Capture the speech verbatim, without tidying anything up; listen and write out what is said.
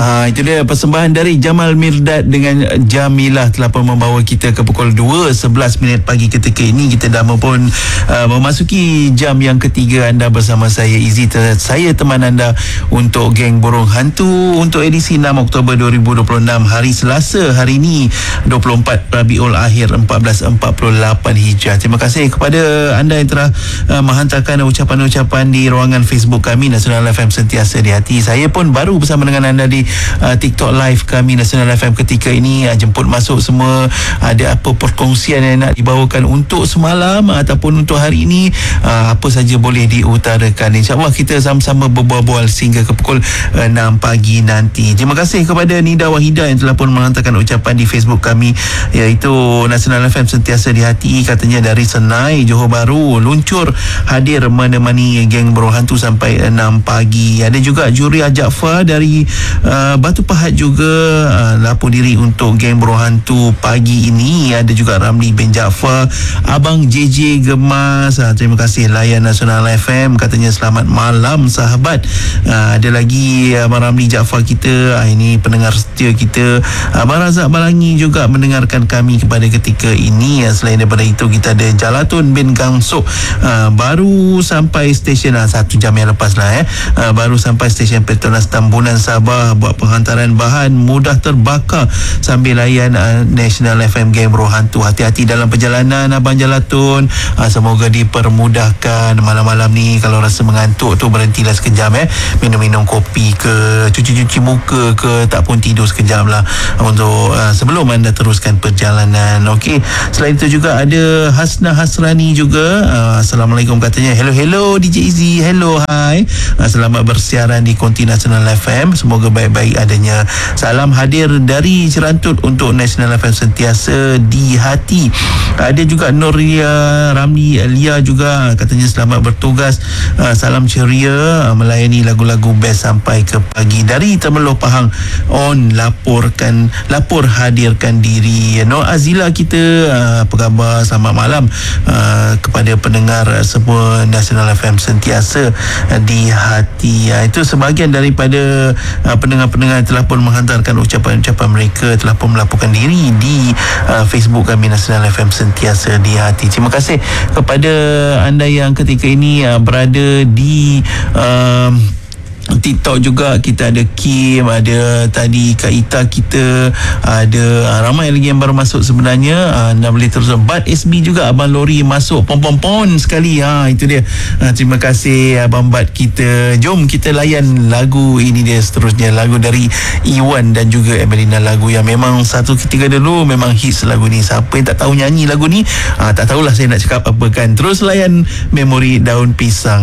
Ha, itu dia persembahan dari Jamal Mirdad dengan Jamilah telah pun membawa kita ke pukul dua sebelas minit pagi ketika ini. Kita dah pun uh, memasuki jam yang ketiga anda bersama saya Izzy. Saya teman anda untuk Geng Burung Hantu untuk edisi enam Oktober dua ribu dua puluh enam, hari Selasa hari ini dua puluh empat Rabiul Akhir seribu empat ratus empat puluh lapan Hijrah. Terima kasih kepada anda yang telah uh, menghantarkan ucapan-ucapan di ruangan Facebook kami Nasional F M Sentiasa di Hati. Saya pun baru bersama dengan anda di uh, TikTok live kami Nasional F M ketika ini. Uh, jemput masuk semua, ada apa perkongsian yang nak dibawakan untuk semalam ataupun untuk hari ini, uh, apa saja boleh diutarakan. InsyaAllah kita sama-sama berbual-bual sehingga ke pukul uh, enam pagi nanti. Terima kasih kepada Nida Wahidah yang telah pun menghantarkan ucapan di Facebook kami, iaitu Nasional F M Sentiasa di Hati. Katanya dari Senai, Johor Bahru, luncur hadir menemani Geng Burung Hantu sampai enam pagi. Ada juga Juria Jaafar dari uh, Batu Pahat juga uh, lapor diri untuk Geng Burung Hantu pagi ini. Ada juga Ramli bin Jaafar, Abang J J Gemas, uh, terima kasih layan Nasional F M, katanya selamat malam sahabat. uh, ada lagi Abang Ramli Jaafar kita, uh, ini pendengar setia kita. Abang Razak Balangi juga mendengarkan kami kepada ketika ini. uh, selain daripada itu kita ada Jalatun bin Gangsuk, uh, baru sampai stesen uh, satu jam yang lepas lah eh uh, baru sampai stesen Petronas Tambunan Sabah buat penghantaran bahan mudah terbakar sambil layan uh, National F M Geng Burung Hantu. Hati-hati dalam perjalanan Abang Jalatun, uh, semoga dipermudahkan. Malam-malam ni kalau rasa mengantuk tu berhentilah sekejap eh minum-minum kopi ke, cuci-cuci muka ke, tak pun tidur sekejap lah untuk uh, sebelum anda teruskan perjalanan. Okey, selain itu juga ada Hasna Hasrani juga. uh, Assalamualaikum katanya. Hello hello D J Izzy, hello hai, uh, selamat bersiaran di Konti Nasional F M, semoga baik-baik adanya. Salam hadir dari Cerantut untuk Nasional F M Sentiasa di Hati. Ada juga Nuria Ramli Lia juga, katanya selamat bertugas, uh, salam ceria, uh, melayani lagu-lagu best sampai ke pagi. Dari Temeloh Pahang on laporkan lapor hadirkan diri. Nur Azila kita, uh, apa khabar, selamat malam uh, kepada pendengar uh, semua Nasional F M Sentiasa uh, di Hati. uh, Itu sebahagian daripada uh, pendengar-pendengar yang telah pun menghantarkan ucapan-ucapan mereka, telah pun melaporkan diri di uh, Facebook kami Nasional F M Sentiasa di Hati. Terima kasih kepada anda yang ketika ini uh, berada di uh, TikTok juga. Kita ada Kim, ada tadi Kak Ita kita, ada uh, ramai lagi yang baru masuk sebenarnya. uh, anda boleh terus. Bat S B juga, Abang Lori masuk pom-pom-pom sekali. Ha, itu dia. uh, terima kasih Abang Bat kita. Jom kita layan lagu ini dia seterusnya, lagu dari Iwan dan juga Emelina, lagu yang memang satu ketika dulu memang hits lagu ni. Siapa yang tak tahu nyanyi lagu ni, uh, tak tahulah saya nak cakap apa kan. Terus layan Memori Daun Pisang.